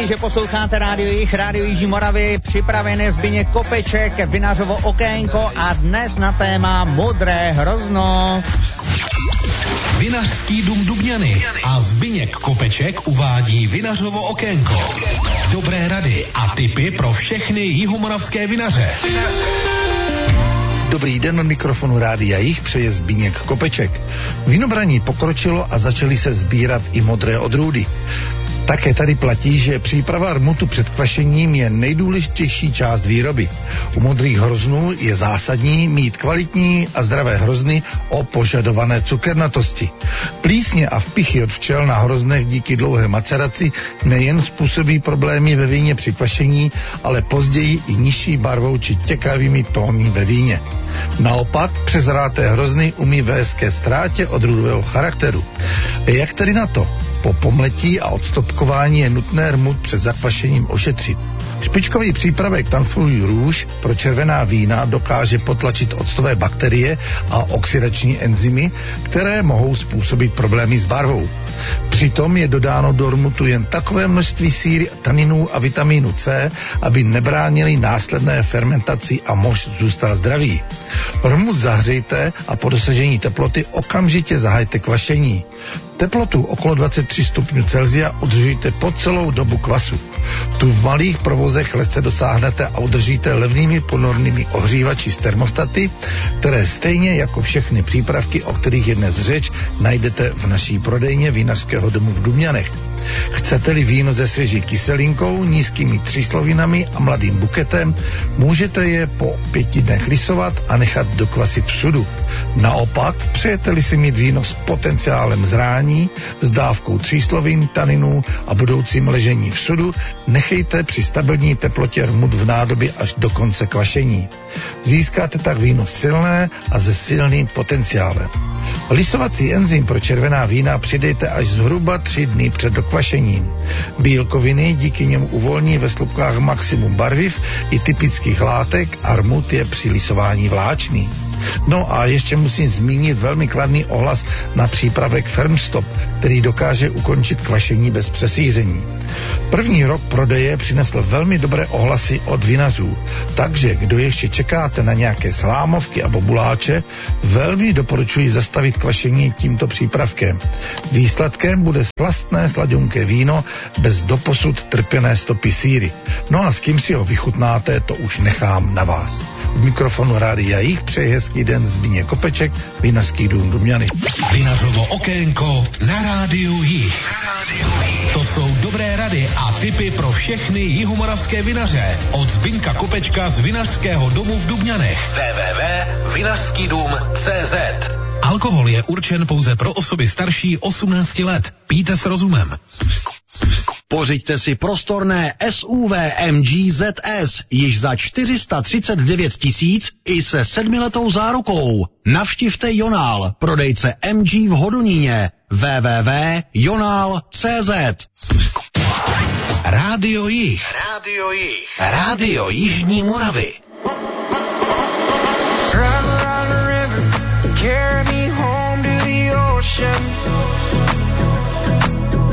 díky, že posloucháte Rádio Jižní Moravy. Připraven je Zbyněk Kopeček, Vinařovo okénko a dnes na téma Modré hrozno. Vinařský dům Dubňany a Zbyněk Kopeček uvádí Vinařovo okénko. Dobré rady a tipy pro všechny jihomoravské vinaře. Dobrý den, od mikrofonu Rádia Jih přeje Zbyněk Kopeček. Vinobraní pokročilo a začaly se sbírat i modré odrůdy. Také tady platí, že příprava rmutu před kvašením je nejdůležitější část výroby. U modrých hroznů je zásadní mít kvalitní a zdravé hrozny o požadované cukernatosti. Plísně a vpichy od včel na hroznech díky dlouhé maceraci nejen způsobí problémy ve víně při kvašení, ale později i nižší barvou či těkavými tóny ve víně. Naopak přezráté hrozny umí vést ke ztrátě odrůdového charakteru. Jak tedy na to? Po pomletí a odstopkování je nutné rmut před zakvašením ošetřit. Špičkový přípravek Tanfoil Rouge pro červená vína dokáže potlačit octové bakterie a oxidační enzymy, které mohou způsobit problémy s barvou. Přitom je dodáno do rmutu jen takové množství síry, taninů a vitamínu C, aby nebránili následné fermentaci a mošt zůstal zdravý. Rmut zahřejte a po dosažení teploty okamžitě zahajte kvašení. Teplotu okolo 23 stupňů Celsia udržujte po celou dobu kvasu. Tu v malých provozech lehce dosáhnete a udržíte levnými ponornými ohřívači z termostaty, které stejně jako všechny přípravky, o kterých je dnes řeč, najdete v naší prodejně Vinařského domu v Dubňanech. Chcete-li víno se svěží kyselinkou, nízkými tříslovinami a mladým buketem, můžete je po 5 dnech lisovat a nechat dokvasit v sudu. Naopak, přejete-li si mít víno s potenciálem zrání, s dávkou tříslovin, taninů a budoucím ležení v sudu, nechejte při stabilní teplotě rmut v nádobě až do konce kvašení. Získáte tak víno silné a se silným potenciálem. Lisovací enzym pro červená vína přidejte až zhruba 3 dny před dokvašením. Bílkoviny díky němu uvolní ve slupkách maximum barviv i typických látek a rmut je při lisování vláčný. No a ještě musím zmínit velmi kladný ohlas na přípravek Firmstop, který dokáže ukončit kvašení bez přesýření. První rok prodeje přinesl velmi dobré ohlasy od vinařů, takže kdo ještě čekáte na nějaké slámovky a bobuláče, velmi doporučuji zastavit kvašení tímto přípravkem. Výsledkem bude slastné sladunké víno bez doposud trpěné stopy síry. No a s kým si ho vychutnáte, to už nechám na vás. V mikrofonu Rádia Jih přeje hezký den Zbyněk Kopeček, Vinařský dům Dubňany. Vinařovo okénko na Rádiu Jih. To jsou dobré rady a tipy pro všechny jihomoravské vinaře. Od Zbyňka Kopečka z Vinařského domu v Dubňanech. www.vinařskydům.cz. Alkohol je určen pouze pro osoby starší 18 let. Pijte s rozumem. Pořiďte si prostorné SUV MG ZS již za 439 000 i se 7letou zárukou. Navštivte Jonál, prodejce MG v Hodoníně. www.jonal.cz. Rádio Jih. Rádio Jižní Moravy.